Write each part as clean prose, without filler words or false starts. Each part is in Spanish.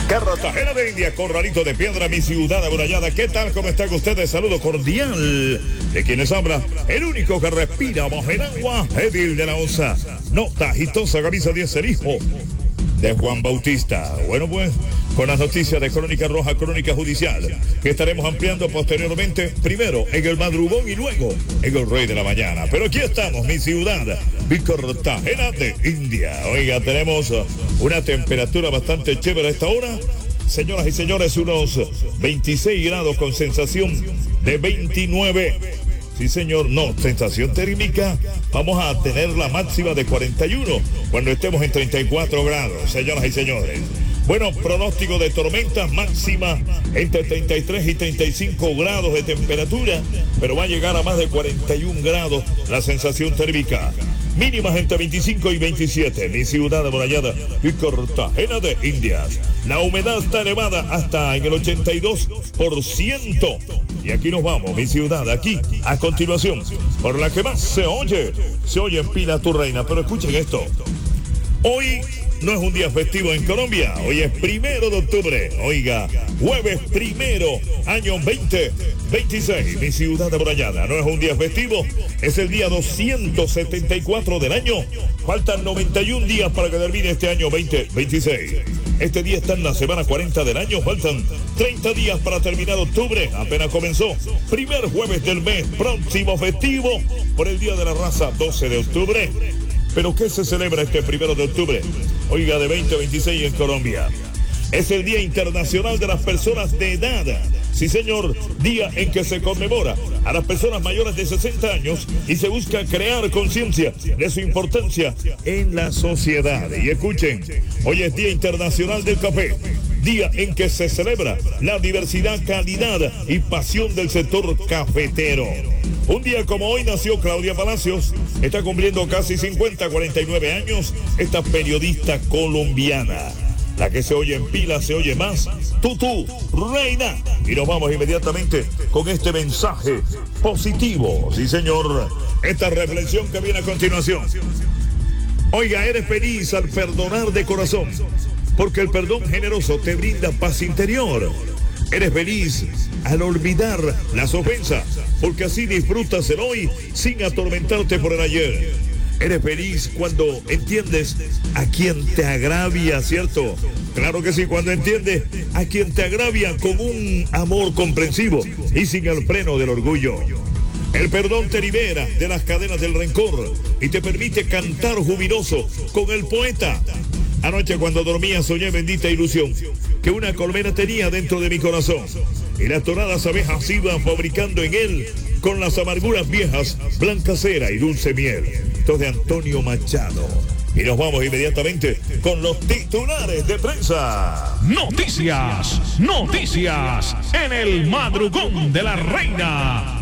Cartagena de India, Corralito de Piedra, mi ciudad amurallada. ¿Qué tal? ¿Cómo están ustedes? Saludo cordial de quienes habla, el único que respira bajo el agua, Edil de la Osa. Nota agistosa, camisa 10, el hijo de Juan Bautista. Bueno, pues, con las noticias de Crónica Roja, Crónica Judicial, que estaremos ampliando posteriormente, primero en el madrugón y luego en el Rey de la Mañana. Pero aquí estamos, mi ciudad, Cartagena de India. Oiga, tenemos una temperatura bastante chévere a esta hora. Señoras y señores, unos 26 grados con sensación de 29. Sí, señor, no, sensación térmica, vamos a tener la máxima de 41 cuando estemos en 34 grados, señoras y señores. Bueno, pronóstico de tormentas máxima entre 33 y 35 grados de temperatura, pero va a llegar a más de 41 grados la sensación térmica. Mínimas entre 25 y 27, mi ciudad amurallada y Cartagena de Indias. La humedad está elevada hasta en el 82%. Y aquí nos vamos, mi ciudad, aquí, a continuación, por la que más se oye en Pila tu Reina. Pero escuchen esto, hoy no es un día festivo en Colombia, hoy es 1 de octubre, oiga, jueves 1, año 2026, mi ciudad amurallada. No es un día festivo, es el día 274 del año, faltan 91 días para que termine este año 2026. Este día está en la semana 40 del año, faltan 30 días para terminar octubre, apenas comenzó. Primer jueves del mes, próximo festivo por el Día de la Raza, 12 de octubre. ¿Pero qué se celebra este 1 de octubre? Oiga, de 2026 en Colombia. Es el Día Internacional de las Personas de Edad. Sí, señor, día en que se conmemora a las personas mayores de 60 años y se busca crear conciencia de su importancia en la sociedad. Y escuchen, hoy es Día Internacional del Café, día en que se celebra la diversidad, calidad y pasión del sector cafetero. Un día como hoy nació Claudia Palacios, está cumpliendo casi 49 años, esta periodista colombiana. La que se oye en Pila, se oye más, Tutu Reina. Y nos vamos inmediatamente con este mensaje positivo. Sí, señor, esta reflexión que viene a continuación. Oiga, eres feliz al perdonar de corazón, porque el perdón generoso te brinda paz interior. Eres feliz al olvidar las ofensas, porque así disfrutas el hoy sin atormentarte por el ayer. Eres feliz cuando entiendes a quien te agravia, ¿cierto? Claro que sí, cuando entiendes a quien te agravia con un amor comprensivo y sin el freno del orgullo. El perdón te libera de las cadenas del rencor y te permite cantar jubiloso con el poeta. Anoche cuando dormía soñé bendita ilusión que una colmena tenía dentro de mi corazón y las doradas abejas iban fabricando en él con las amarguras viejas, blanca cera y dulce miel. Esto es de Antonio Machado. Y nos vamos inmediatamente con los titulares de prensa. Noticias en el madrugón de la Reina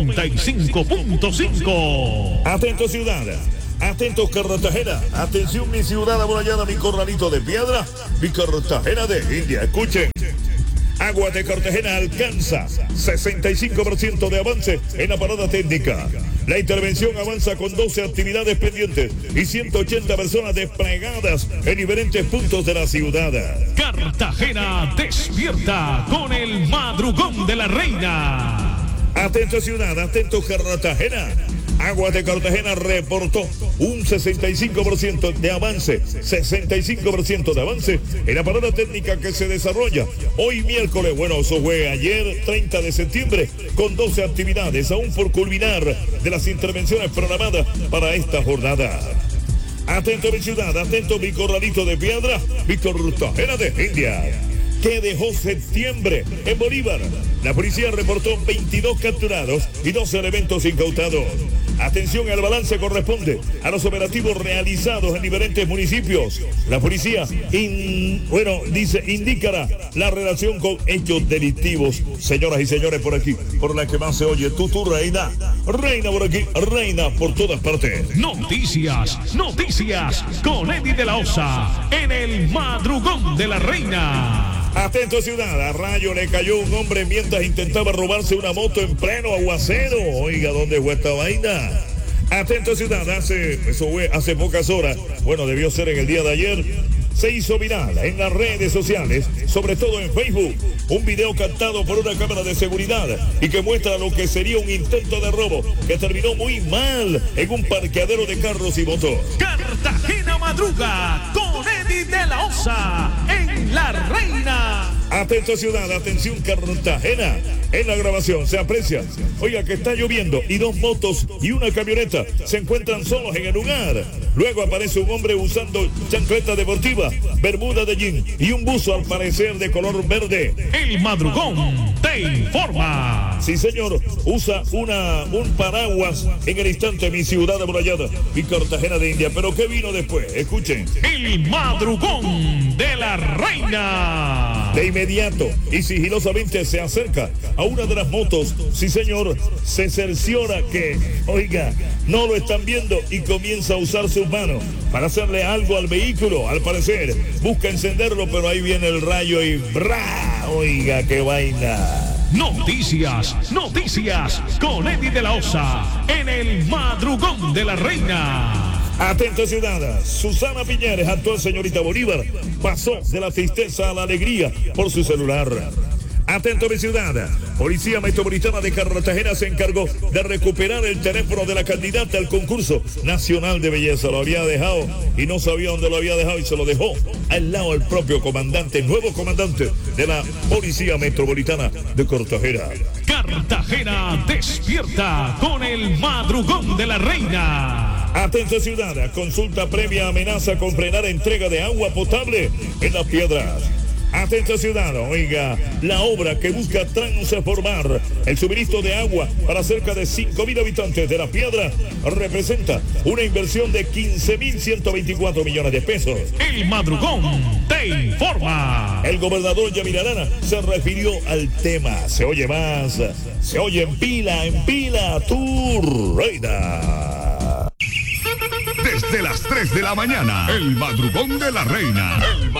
95.5. Atento ciudad, atentos Cartagena, atención mi ciudad amurallada, mi corralito de piedra, mi Cartagena de India. Escuchen. Aguas de Cartagena alcanza 65% de avance en la parada técnica. La intervención avanza con 12 actividades pendientes y 180 personas desplegadas en diferentes puntos de la ciudad. Cartagena despierta con el madrugón de la Reina. Atento ciudad, atento Cartagena. Aguas de Cartagena reportó un 65% de avance, 65% de avance en la parada técnica que se desarrolla hoy miércoles. Bueno, eso fue ayer, 30 de septiembre, con 12 actividades aún por culminar de las intervenciones programadas para esta jornada. Atento mi ciudad, atento mi corralito de piedra, mi Cartagena de India. ¿Qué dejó septiembre en Bolívar? La policía reportó 22 capturados y 12 elementos incautados. Atención, el balance corresponde a los operativos realizados en diferentes municipios. La policía, indicará la relación con hechos delictivos. Señoras y señores, por aquí, por la que más se oye, Tutu Reina. Reina por aquí, reina por todas partes. Noticias con Eddie de la Osa en el madrugón de la Reina. Atento ciudad, a rayo le cayó un hombre mientras intentaba robarse una moto en pleno aguacero. Oiga, ¿dónde fue esta vaina? Atento ciudad, eso fue hace pocas horas. Bueno, debió ser en el día de ayer. se hizo viral en las redes sociales, sobre todo en Facebook, un video captado por una cámara de seguridad y que muestra lo que sería un intento de robo que terminó muy mal en un parqueadero de carros y motos. Cartagena madruga con Eddie de la Osa en La Reina. Atento ciudad, atención Cartagena. En la grabación se aprecia, oiga, que está lloviendo y dos motos y una camioneta se encuentran solos en el lugar. Luego aparece un hombre usando chancleta deportiva, bermuda de jean y un buzo al parecer de color verde. El madrugón te informa. Sí, señor, usa un paraguas en el instante mi ciudad amurallada, mi Cartagena de India. Pero ¿qué vino después? Escuchen. El madrugón de La Reina. De inmediato y sigilosamente se acerca a una de las motos. Sí, señor, se cerciora que, oiga, no lo están viendo y comienza a usar sus manos para hacerle algo al vehículo. Al parecer, busca encenderlo, pero ahí viene el rayo y ¡bra! Oiga, qué vaina. Noticias con Eddie de la Osa en el madrugón de La Reina. Atento ciudad, Susana Piñeres, actual señorita Bolívar, pasó de la tristeza a la alegría por su celular. Atento mi ciudad, Policía Metropolitana de Cartagena se encargó de recuperar el teléfono de la candidata al concurso nacional de belleza. Lo había dejado y no sabía dónde lo había dejado y se lo dejó al lado del propio comandante, nuevo comandante de la Policía Metropolitana de Cartagena. Cartagena despierta con el madrugón de La Reina. Atento ciudad, consulta previa amenaza con frenar entrega de agua potable en Las Piedras. Atento ciudad, oiga, la obra que busca transformar el suministro de agua para cerca de 5.000 habitantes de La Piedra representa una inversión de 15.124 millones de pesos. El madrugón te informa. El gobernador Yamil Arana se refirió al tema. Se oye más, se oye en pila, tu reina. Desde las 3 de la mañana, el madrugón de La Reina.